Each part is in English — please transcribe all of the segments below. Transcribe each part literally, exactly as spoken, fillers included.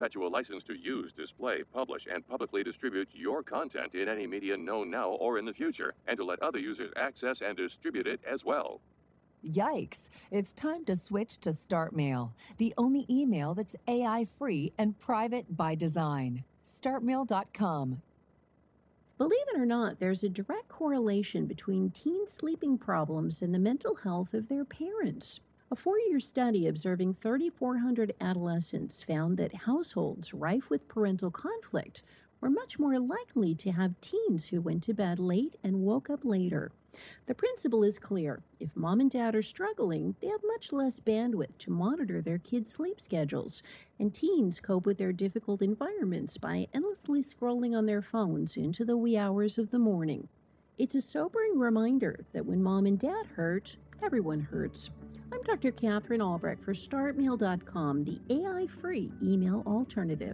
Perpetual license to use, display, publish, and publicly distribute your content in any media known now or in the future, and to let other users access and distribute it as well. Yikes! It's time to switch to StartMail, the only email that's A I-free and private by design. start mail dot com. Believe it or not, there's a direct correlation between teen sleeping problems and the mental health of their parents. A four-year study observing three thousand four hundred adolescents found that households rife with parental conflict were much more likely to have teens who went to bed late and woke up later. The principle is clear. If mom and dad are struggling, they have much less bandwidth to monitor their kids' sleep schedules, and teens cope with their difficult environments by endlessly scrolling on their phones into the wee hours of the morning. It's a sobering reminder that when mom and dad hurt, everyone hurts. I'm Doctor Catherine Albrecht for start mail dot com, the A I-free email alternative.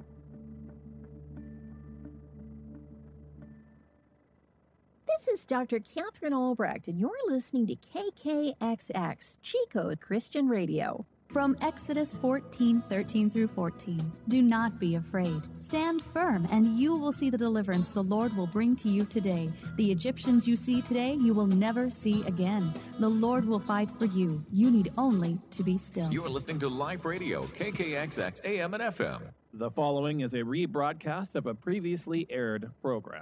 This is Doctor Catherine Albrecht, and you're listening to K K X X, Chico Christian Radio. From Exodus fourteen, thirteen through fourteen, do not be afraid. Stand firm, and you will see the deliverance the Lord will bring to you today. The Egyptians you see today, you will never see again. The Lord will fight for you. You need only to be still. You're listening to Life Radio, K K X X, A M and F M. The following is a rebroadcast of a previously aired program.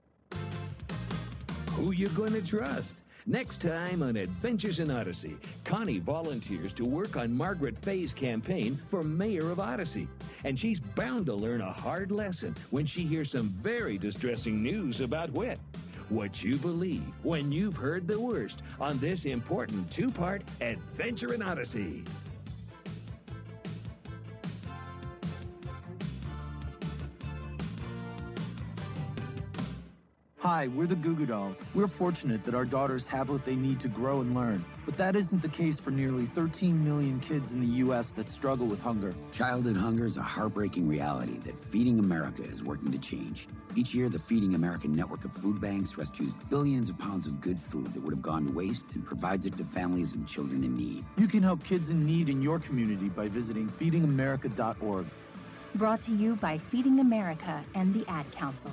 Who you gonna trust? Next time on Adventures in Odyssey, Connie volunteers to work on Margaret Fay's campaign for mayor of Odyssey. And she's bound to learn a hard lesson when she hears some very distressing news about Whit. What you believe when you've heard the worst on this important two-part Adventure in Odyssey. Hi, we're the Goo Goo Dolls. We're fortunate that our daughters have what they need to grow and learn. But that isn't the case for nearly thirteen million kids in the U S that struggle with hunger. Childhood hunger is a heartbreaking reality that Feeding America is working to change. Each year, the Feeding America network of food banks rescues billions of pounds of good food that would have gone to waste and provides it to families and children in need. You can help kids in need in your community by visiting feeding america dot org. Brought to you by Feeding America and the Ad Council.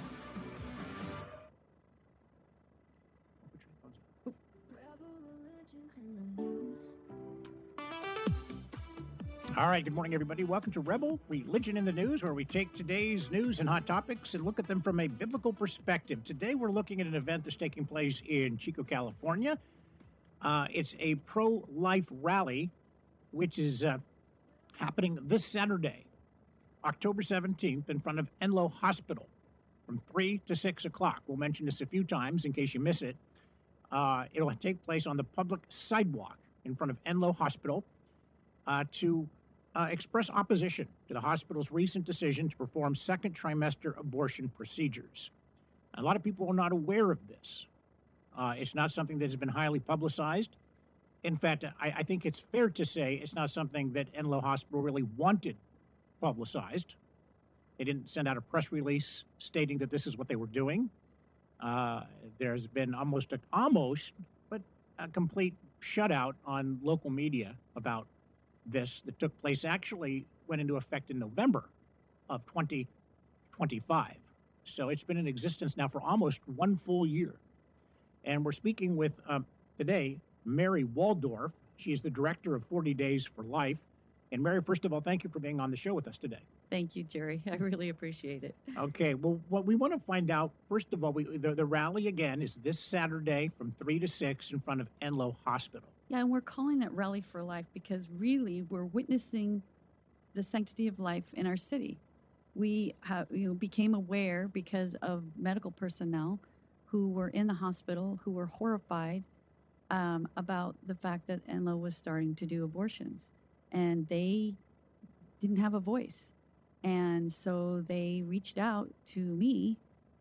All right, good morning, everybody. Welcome to Rebel Religion in the News, where we take today's news and hot topics and look at them from a biblical perspective. Today, we're looking at an event that's taking place in Chico, California. Uh, it's a pro-life rally, which is uh, happening this Saturday, October seventeenth, in front of Enloe Hospital from three to six o'clock. We'll mention this a few times in case you miss it. Uh, it'll take place on the public sidewalk in front of Enloe Hospital uh, to Uh, express opposition to the hospital's recent decision to perform second trimester abortion procedures. A lot of people are not aware of this. Uh, it's not something that has been highly publicized. In fact, I, I think it's fair to say it's not something that Enloe Hospital really wanted publicized. They didn't send out a press release stating that this is what they were doing. Uh, there's been almost, a, almost, but a complete shutout on local media about this that took place, actually went into effect in November of twenty twenty-five. So it's been in existence now for almost one full year. And we're speaking with, um, today, Mary Waldorf. She is the director of forty Days for Life. And Mary, first of all, thank you for being on the show with us today. Thank you, Jerry. I really appreciate it. Okay, well, what we want to find out, first of all, we, the, the rally, again, is this Saturday from three to six in front of Enloe Hospital. Yeah, and we're calling it Rally for Life because really we're witnessing the sanctity of life in our city. We have, you know, became aware because of medical personnel who were in the hospital who were horrified um, about the fact that Enloe was starting to do abortions. And they didn't have a voice. And so they reached out to me.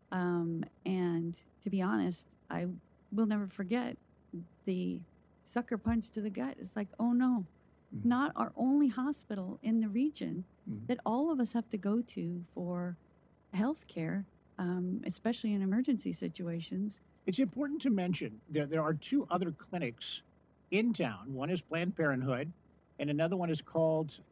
Um, and to be honest, I will never forget the sucker punch to the gut. It's like, oh no, mm-hmm. not our only hospital in the region mm-hmm. that all of us have to go to for health care, um, especially in emergency situations. It's important to mention there, there are two other clinics in town. One is Planned Parenthood, and another one is called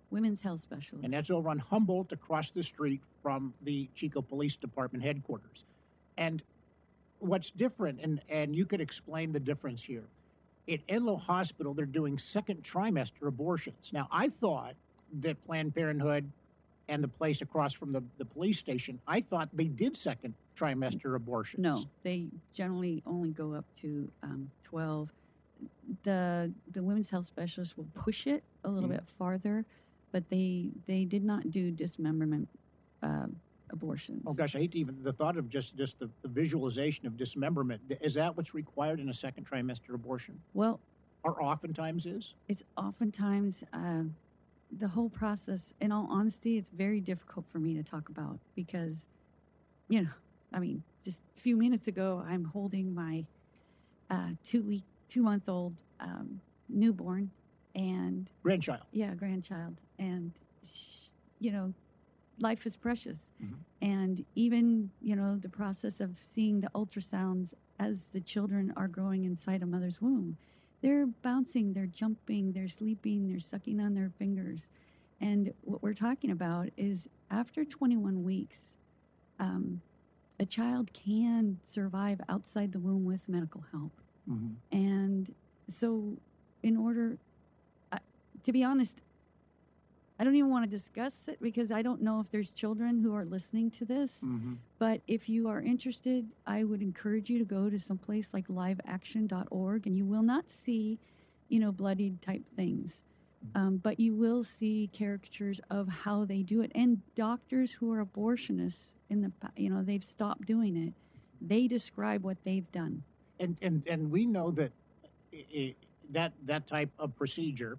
women's health specialist. And that's over on Humboldt, across the street from the Chico Police Department headquarters. And what's different, and, and you could explain the difference here, at Enloe Hospital, they're doing second trimester abortions. Now, I thought that Planned Parenthood and the place across from the, the police station, I thought they did second trimester abortions. No, they generally only go up to um, twelve. The the women's health specialist will push it a little Mhm. bit farther, but they they did not do dismemberment uh, abortions. Oh gosh, I hate to even the thought of just just the, the visualization of dismemberment. Is that what's required in a second trimester abortion? Well, or oftentimes is? It's oftentimes uh, the whole process. In all honesty, it's very difficult for me to talk about because, you know, I mean, just a few minutes ago, I'm holding my uh, two week, two month old um, newborn and grandchild. Yeah, grandchild, and sh- you know, life is precious. Mhm. And even, you know, the process of seeing the ultrasounds as the children are growing inside a mother's womb, they're bouncing, they're jumping, they're sleeping, they're sucking on their fingers. And what we're talking about is after twenty-one weeks, um, a child can survive outside the womb with medical help. Mhm. And so, in order, uh, to be honest, I don't even want to discuss it because I don't know if there's children who are listening to this. Mhm. But if you are interested, I would encourage you to go to some place like live action dot org, and you will not see, you know, bloodied type things. Um, but you will see caricatures of how they do it. And doctors who are abortionists, in the, pa- you know, they've stopped doing it. They describe what they've done. And and and we know that i- i- that that type of procedure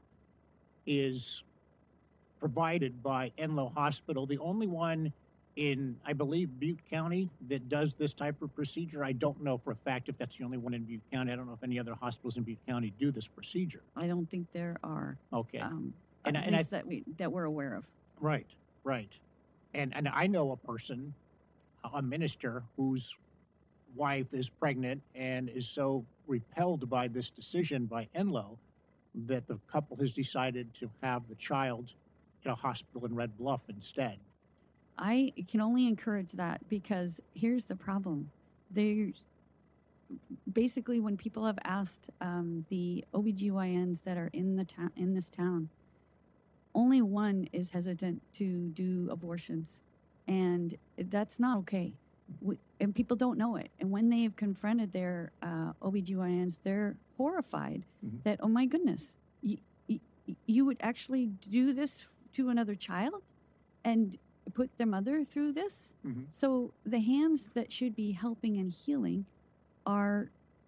is provided by Enloe Hospital, the only one in, I believe, Butte County that does this type of procedure. I don't know for a fact if that's the only one in Butte County. I don't know if any other hospitals in Butte County do this procedure. I don't think there are. Okay. Um, And at I- and I- least that we that we're aware of. Right, right. And and I know a person, a minister, whose wife is pregnant and is so repelled by this decision by Enloe that the couple has decided to have the child in a hospital in Red Bluff instead. I can only encourage that because here's the problem. There's basically when people have asked um, the O B G Y Ns that are in the town in this town, only one is hesitant to do abortions, and that's not okay. We, and people don't know it. And when they've confronted their uh, O B G Y Ns, they're horrified Mhm. that, oh my goodness, you, you, you would actually do this to another child and put their mother through this? Mhm. So the hands that should be helping and healing are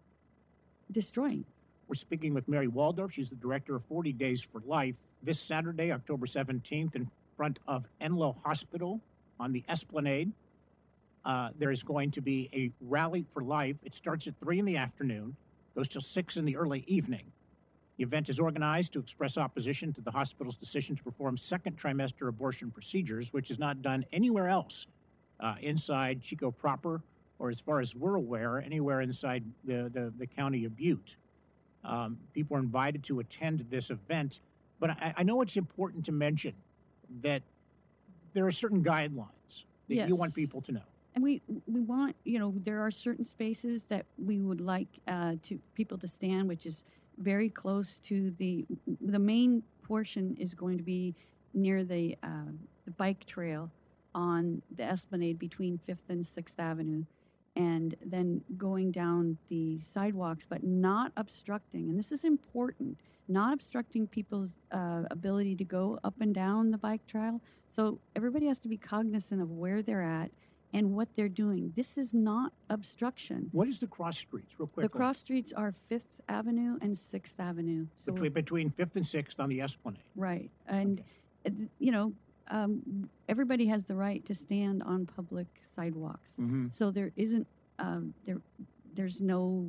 destroying. We're speaking with Mary Waldorf. She's the director of forty Days for Life. This Saturday, October seventeenth, in front of Enloe Hospital on the Esplanade, uh, there is going to be a rally for life. It starts at three in the afternoon, goes till six in the early evening. The event is organized to express opposition to the hospital's decision to perform second trimester abortion procedures, which is not done anywhere else uh, inside Chico proper, or as far as we're aware, anywhere inside the, the, the county of Butte. Um, people are invited to attend this event, but I, I know it's important to mention that there are certain guidelines that Yes. you want people to know. And we we want, you know, there are certain spaces that we would like uh, to people to stand, which is very close to the the main portion is going to be near the uh, the bike trail on the Esplanade between Fifth and Sixth Avenue, and then going down the sidewalks, but not obstructing. And this is important, not obstructing people's uh, ability to go up and down the bike trail. So everybody has to be cognizant of where they're at and what they're doing. This is not obstruction. What is the cross streets, real quick? The cross streets are Fifth Avenue and Sixth Avenue. So between, between Fifth and Sixth on the Esplanade. right, and uh, you know, um, everybody has the right to stand on public sidewalks. Mhm. So there isn't um, there there's no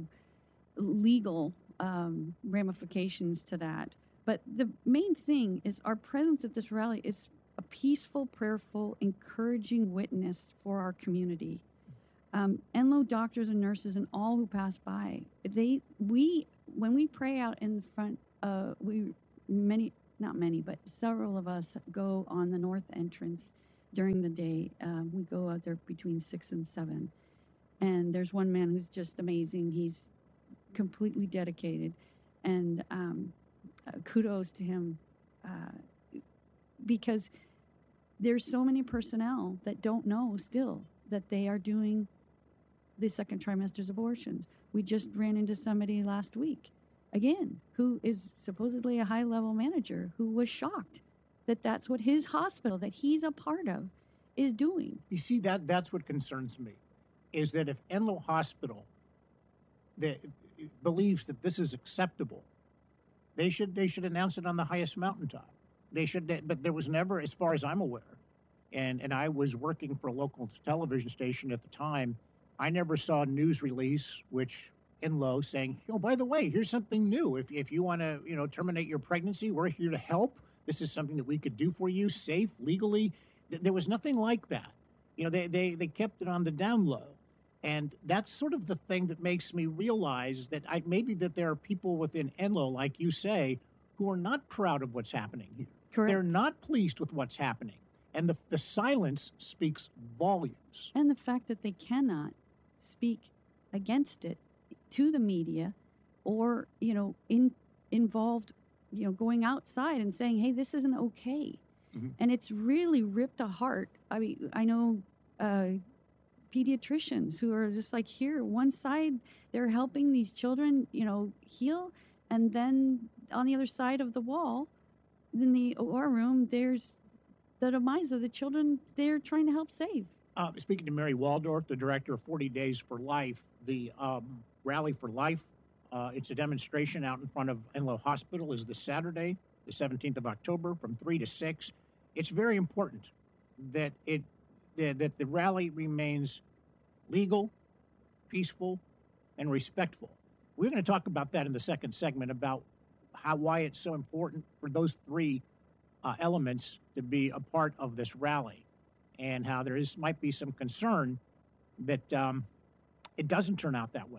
legal um, ramifications to that. But the main thing is our presence at this rally is a peaceful, prayerful, encouraging witness for our community. Um, Enloe doctors and nurses and all who pass by, they we when we pray out in front, uh, we many not many, but several of us go on the north entrance during the day. Um, we go out there between six and seven. And there's one man who's just amazing. He's completely dedicated. And um, uh, kudos to him uh, because there's so many personnel that don't know still that they are doing the second trimesters abortions. We just ran into somebody last week, again, who is supposedly a high-level manager who was shocked that that's what his hospital that he's a part of is doing. You see, that that's what concerns me, is that if Enloe Hospital that believes that this is acceptable, they should they should announce it on the highest mountaintop. They should, but there was never, as far as I'm aware, and and I was working for a local television station at the time, I never saw a news release which Enloe saying, oh, by the way, here's something new. If if you want to, you know, terminate your pregnancy, we're here to help. This is something that we could do for you, safe, legally. There was nothing like that. You know, they they they kept it on the down low. And that's sort of the thing that makes me realize that I, maybe that there are people within Enloe, like you say, who are not proud of what's happening here. Correct. They're not pleased with what's happening. And the, the silence speaks volumes. And the fact that they cannot speak against it to the media or, you know, in, involved, you know, going outside and saying, hey, this isn't okay. Mm-hmm. And it's really ripped a heart. I mean, I know... Uh, pediatricians who are just like, here, one side, they're helping these children, you know, heal. And then on the other side of the wall, in the O R room, there's the demise of the children they're trying to help save. Uh, speaking to Mary Waldorf, the director of forty days for life, the um, Rally for Life, uh, it's a demonstration out in front of Enloe Hospital, is this Saturday, the seventeenth of October, from three to six. It's very important that it that the rally remains legal, peaceful, and respectful. We're going to talk about that in the second segment, about how why it's so important for those three uh, elements to be a part of this rally, and how there is might be some concern that um, it doesn't turn out that way.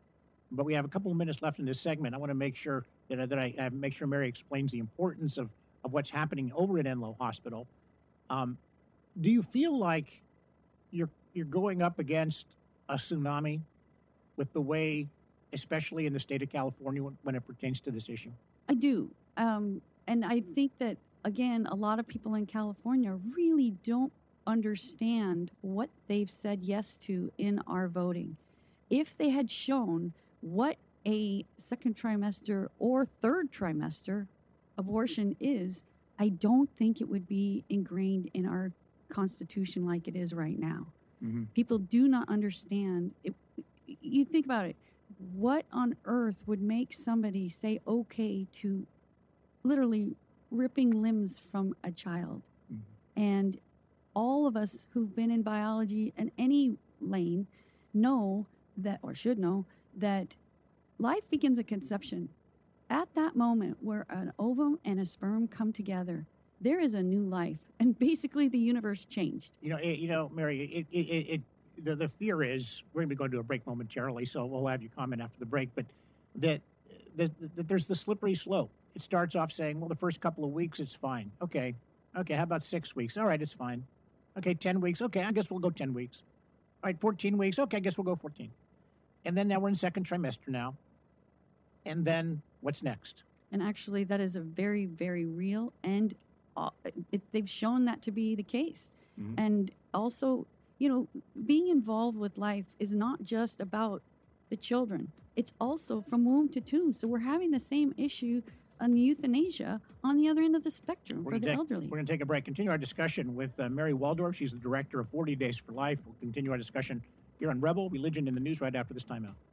But we have a couple of minutes left in this segment. I want to make sure that, I, that I, I make sure Mary explains the importance of, of what's happening over at Enloe Hospital. Um, Do you feel like you're you're going up against a tsunami with the way, especially in the state of California, when, when it pertains to this issue? I do. Um, and I think that, again, a lot of people in California really don't understand what they've said yes to in our voting. If they had shown what a second trimester or third trimester abortion is, I don't think it would be ingrained in our Constitution like it is right now. Mm-hmm. People do not understand it. You think about it. What on earth would make somebody say okay to literally ripping limbs from a child? Mm-hmm. And all of us who've been in biology in any lane know that, or should know, that life begins at conception. At that moment where an ovum and a sperm come together, there is a new life, and basically the universe changed. You know, it, you know, Mary. It, it, it, it the, the fear is we're going to be going to a break momentarily, so we'll have you comment after the break. But that, that, that there's the slippery slope. It starts off saying, well, the first couple of weeks it's fine. Okay, okay. How about six weeks? All right, it's fine. Okay, ten weeks. Okay, I guess we'll go ten weeks. All right, fourteen weeks. Okay, I guess we'll go fourteen. And then now we're in second trimester now. And then what's next? And actually, that is a very, very real and Uh, it, they've shown that to be the case. Mm-hmm. And also, you know, being involved with life is not just about the children. It's also from womb to tomb. So we're having the same issue on the euthanasia on the other end of the spectrum we're for the take, elderly. We're going to take a break. Continue our discussion with uh, Mary Waldorf. She's the director of forty days for life. We'll continue our discussion here on Rebel Religion in the News right after this timeout.